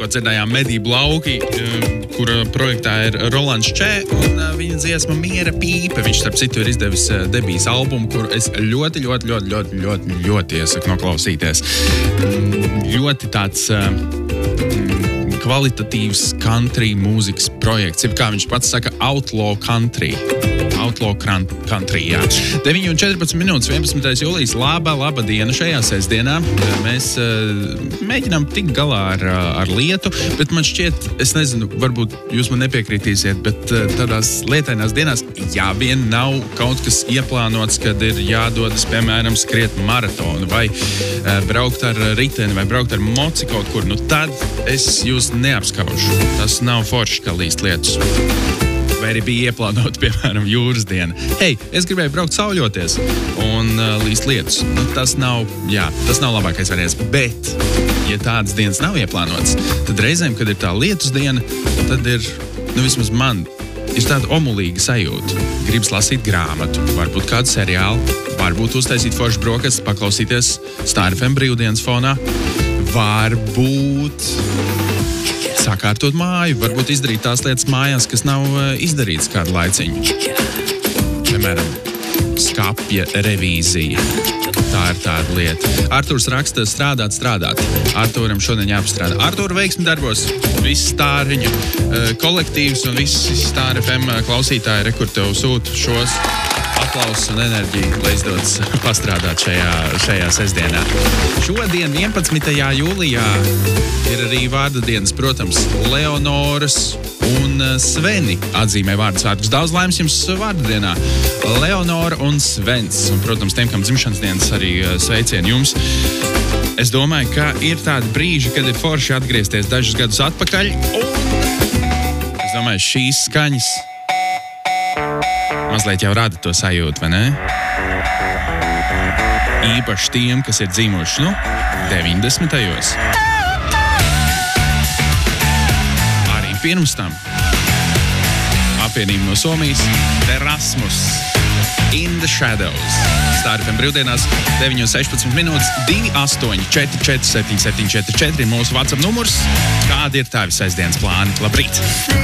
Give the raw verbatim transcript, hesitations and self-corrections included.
tikko dzirdējām Medību lauki, kura projektā ir Rolands Čē, un viņa dziesma Miera pīpe. Viņš, starp citu, ir izdevis debijas albumu, kur es ļoti, ļoti, ļoti, ļoti, ļoti, ļoti iesaku noklausīties. Ļoti tāds kvalitatīvs country mūzikas projekts, ir kā viņš pats saka, outlaw country. Outlaw country, jā. deviņi un četrpadsmit minūtes, vienpadsmitais jūlijas, laba, laba diena šajā sestdienā. Mēs uh, mēģinām tikt galā ar, ar lietu, bet man šķiet, es nezinu, varbūt jūs man nepiekritīsiet, bet uh, tādās lietainās dienās, ja vien nav kaut kas ieplānots, kad ir jādodas, piemēram, skriet maratonu, vai uh, braukt ar riteni, vai braukt ar moci kaut kur, nu tad es jūs neapskaužu. Tas nav forši, kā līst lietus. Vai arī bija ieplānota, piemēram, jūras diena. Hei, es gribēju braukt sauļoties un uh, līst lietus. Nu, tas nav, jā, tas nav labākais variants. Bet, ja tādas dienas nav ieplānotas, tad reizēm, kad ir tā lietus diena, tad ir, nu vismaz man, ir tāda omulīga sajūta. Gribas lasīt grāmatu, varbūt kādu seriālu, varbūt uztaisīt foršu brokastis, paklausīties Star F M brīvdienas fonā, varbūt sakārtot māju, varbūt izdarīt tās lietas mājās, kas nav izdarītas kādu laiciņu. Piemēram, skapja revīzija. Tā ir tāda lieta. Artūrs raksta strādāt, strādāt. Artūram šodien jāpastrādā. Artūra veiksmi darbos. Viss Stāriņa kolektīvs un visi Star F M klausītāji, re, kur tev sūta šos aplausus un enerģiju, lai izdodas pastrādāt šajā, šajā sestdienā. Šodien, vienpadsmitajā jūlijā, ir arī vārda dienas, protams, Leonoras un Sveni atzīmē vārdu svētkus. Daudz laimes jums vārda dienā. Leonora un Svens. Un, protams, tiem, kam dzimšanas dienas, arī sveicieni jums. Es domāju, ka ir tādi brīži, kad ir forši atgriezties dažus gadus atpakaļ. Un es domāju, šīs skaņas mazliet jau rada to sajūtu, vai ne? Īpaši tiem, kas ir dzimuši, nu, deviņdesmitajos. Arī pirms tam. Apvienība no Somijas, Erasmus, In the Shadows. Star F M brīvdienās, deviņi un sešpadsmit minūtes, divi astoņi četri četri septiņi septiņi četri četri ir mūsu WhatsApp numurs. Kādi ir tavi sestdienas plāni? Labrīt!